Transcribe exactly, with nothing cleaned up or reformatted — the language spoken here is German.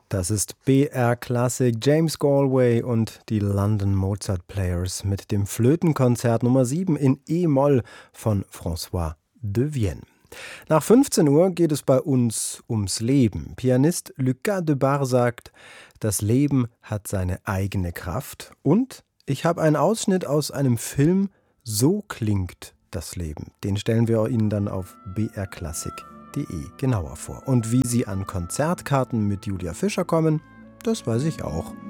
Das ist B R Classic, James Galway und die London Mozart Players mit dem Flötenkonzert Nummer sieben in E-Moll von François de Vienne. Nach fünfzehn Uhr geht es bei uns ums Leben. Pianist Lucas Debar sagt, das Leben hat seine eigene Kraft. Und ich habe einen Ausschnitt aus einem Film, So klingt das Leben. Den stellen wir Ihnen dann auf b r klassik punkt de genauer vor. Und wie Sie an Konzertkarten mit Julia Fischer kommen, das weiß ich auch.